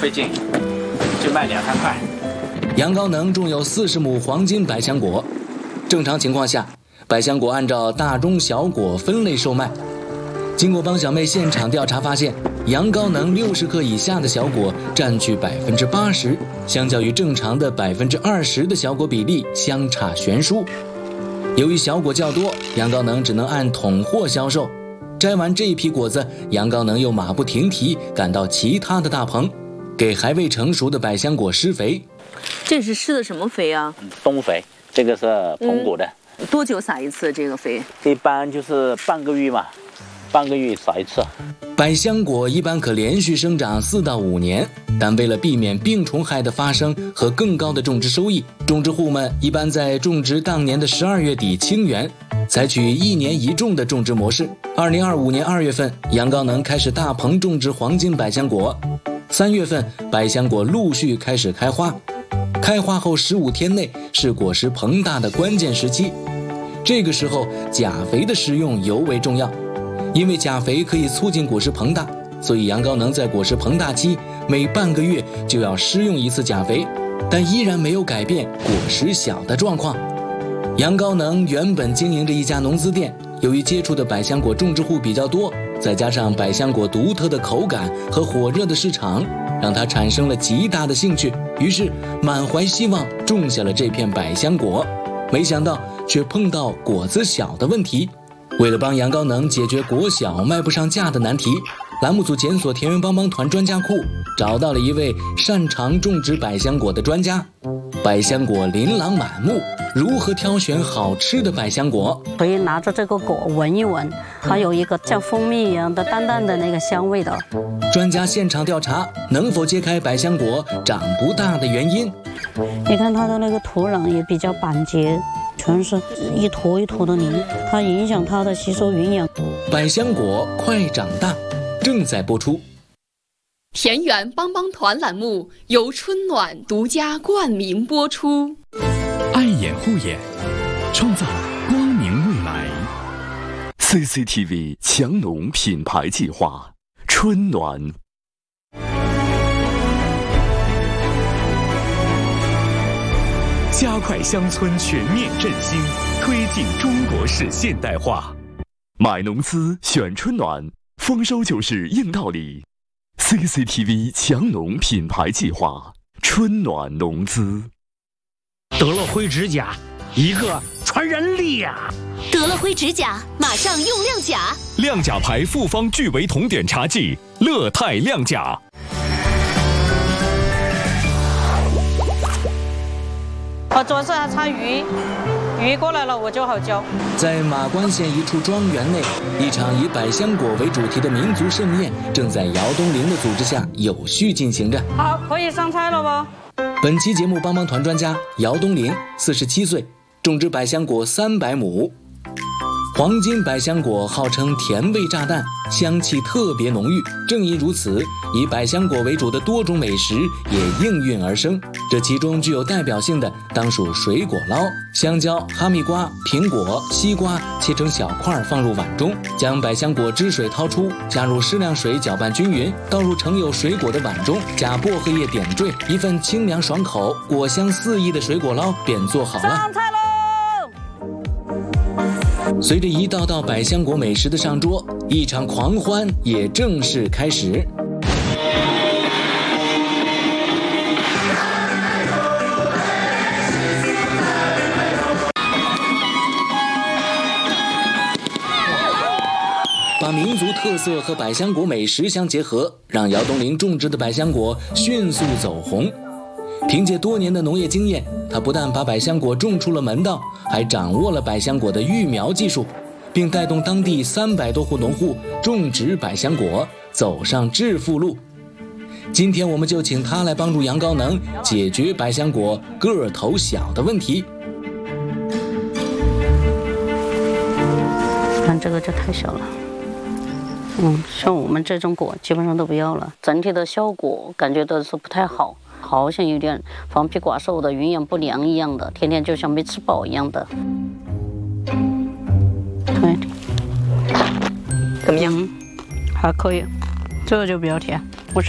费劲，就卖2、3块。 杨高能种有40亩黄金百香果，正常情况下，百香果按照大中小果分类售卖。经过帮小妹现场调查发现，杨高能60克以下的小果占据80%，相较于正常的20%的小果比例相差悬殊。由于小果较多，杨高能只能按桶货销售。摘完这一批果子，杨高能又马不停蹄赶到其他的大棚，给还未成熟的百香果施肥。 这是施的什么肥啊？ 动物肥，这个是棚果的。 多久撒一次这个肥？ 一般就是半个月嘛，半个月撒一次。 百香果一般可连续生长4到5年，但为了避免病虫害的发生和更高的种植收益，种植户们一般在种植当年的12月底清园，采取1年1种的种植模式。2025年2月份，杨高能开始大棚种植黄金百香果。3月份，百香果陆续开始开花。开花后15天内是果实膨大的关键时期，这个时候钾肥的使用尤为重要。因为钾肥可以促进果实膨大，所以杨高能在果实膨大期每半个月就要施用1次钾肥，但依然没有改变果实小的状况。杨高能原本经营着一家农资店，由于接触的百香果种植户比较多，再加上百香果独特的口感和火热的市场，让他产生了极大的兴趣，于是满怀希望种下了这片百香果。没想到却碰到果子小的问题。为了帮杨高能解决果小卖不上价的难题，栏目组检索田园帮帮团专家库，找到了一位擅长种植百香果的专家。百香果琳琅满目，如何挑选好吃的百香果？ 可以拿着这个果闻一闻，它有一个像蜂蜜一样的淡淡的那个香味的。 专家现场调查，能否揭开百香果长不大的原因？ 你看它的那个土壤也比较板结，全是一坨一坨的泥，它影响它的吸收营养。 百香果快长大，正在播出。 田园帮帮团栏目由春暖独家冠名播出。 爱眼护眼，创造光明未来。CCTV 强农品牌计划，春暖。加快乡村全面振兴，推进中国式现代化。买农资选春暖，丰收就是硬道理。CCTV 强农品牌计划，春暖农资。 得了灰指甲，一个传人力呀！ 得了灰指甲，马上用亮甲。 亮甲牌复方聚维酮碘茶剂，乐泰亮甲。 主要是还差鱼过来了我就好教。 在马关县一处庄园内，一场以百香果为主题的民族盛宴正在姚东林的组织下有序进行着。 好，可以上菜了吗？ 本期节目帮帮团专家姚东林，47岁，种植百香果300亩。黄金百香果号称甜味炸弹，香气特别浓郁。正因如此，以百香果为主的多种美食也应运而生。这其中具有代表性的当属水果捞。香蕉、哈密瓜、苹果、西瓜切成小块放入碗中，将百香果汁水掏出，加入适量水搅拌均匀，倒入盛有水果的碗中，加薄荷叶点缀，一份清凉爽口、果香四溢的水果捞便做好了。 上菜喽！ 随着一道道百香果美食的上桌，一场狂欢也正式开始。把民族特色和百香果美食相结合，让姚东林种植的百香果迅速走红。凭借多年的农业经验，他不但把百香果种出了门道，还掌握了百香果的育苗技术，并带动当地300多户农户种植百香果，走上致富路。今天我们就请他来帮助杨高能解决百香果个头小的问题。 看这个就太小了，像我们这种果基本上都不要了，整体的效果感觉都是不太好。好像有点黄皮寡瘦的，营养不良一样的，天天就像没吃饱一样的。对， 怎么样？ 还可以，这个就比较甜。